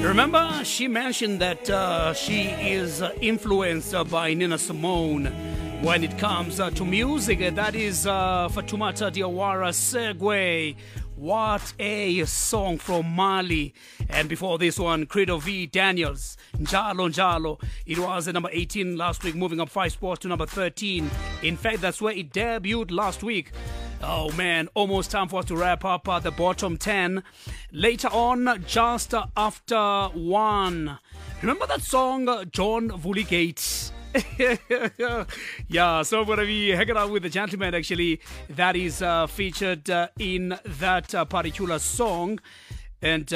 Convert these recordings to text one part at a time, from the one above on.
Remember, she mentioned that she is influenced by Nina Simone when it comes to music. That is Fatoumata Diawara, Segway. What a song from Mali. And before this one, Credo V. Daniels, Njalo Njalo. It was at number 18 last week, moving up 5 spots to number 13. In fact, that's where it debuted last week. Oh man, almost time for us to wrap up the bottom 10. Later on, just after 1. Remember that song, John Vulligate? Yeah, so I'm going to be hanging out with the gentleman actually that is featured in that particular song. And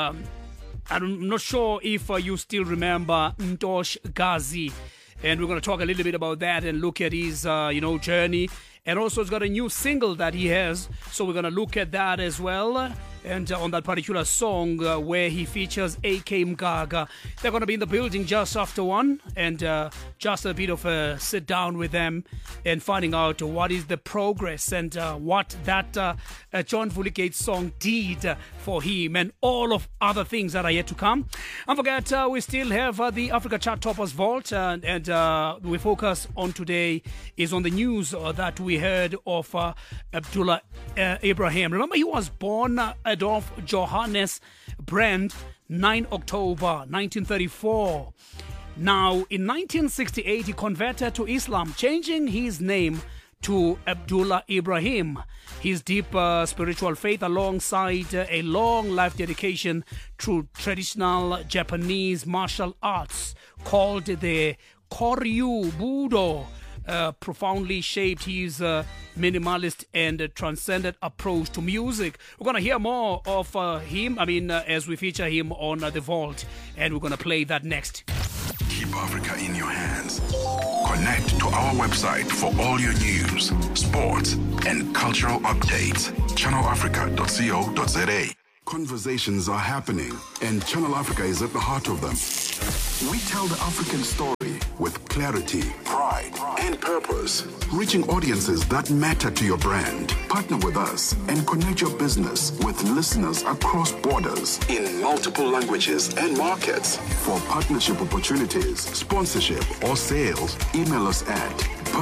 I'm not sure if you still remember Ntosh Gazi. And we're going to talk a little bit about that and look at his, journey. And also, it's got a new single that he has. So we're going to look at that as well. And on that particular song where he features AK Mgaga. They're going to be in the building just after 1. And just a bit of a sit down with them and finding out what is the progress and what that John Vulligate song did for him and all of other things that are yet to come. Don't forget, we still have the Africa Chart Toppers Vault. And we focus on today is on the news that we heard of Abdullah Ibrahim. Remember, he was born Adolf Johannes Brand, 9 October 1934. Now, in 1968, he converted to Islam, changing his name to Abdullah Ibrahim. His deep spiritual faith alongside a long life dedication through traditional Japanese martial arts called the Koryu Budo profoundly shaped his minimalist and transcendent approach to music. We're going to hear more of him, as we feature him on The Vault, and we're going to play that next. Keep Africa in your hands. Connect to our website for all your news, sports, and cultural updates. channelafrica.co.za. Conversations are happening, and Channel Africa is at the heart of them. We tell the African story with clarity, pride, and purpose, reaching audiences that matter to your brand. Partner with us and connect your business with listeners across borders in multiple languages and markets. For partnership opportunities, sponsorship, or sales, email us at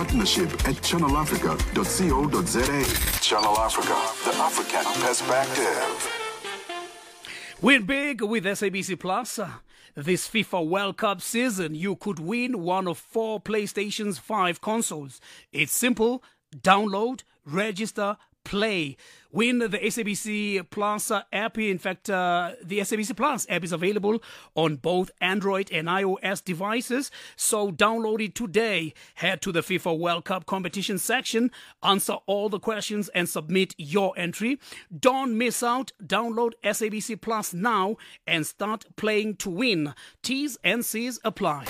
partnership@channelafrica.co.za. Channel Africa, the African perspective. Win big with SABC Plus. This FIFA World Cup season, you could win one of 4 PlayStation 5 consoles. It's simple. Download, register, play. Win the SABC Plus app. In fact, the SABC Plus app is available on both Android and iOS devices. So download it today. Head to the FIFA World Cup competition section, answer all the questions, and submit your entry. Don't miss out. Download SABC Plus now and start playing to win. T's and C's apply.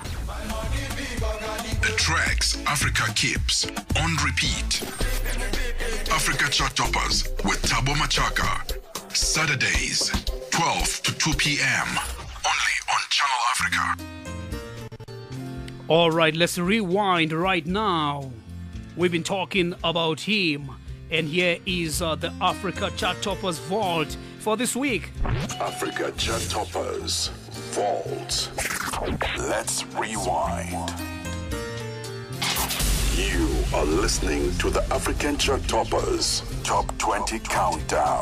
The tracks Africa keeps on repeat. Africa Chart Toppers with Thabo Machaka. Saturdays, 12 to 2 p.m. Only on Channel Africa. All right, let's rewind right now. We've been talking about him. And here is the Africa Chart Toppers Vault for this week. Africa Chart Toppers Vault. Let's rewind. You are listening to the African Chart Toppers Top 20 Countdown.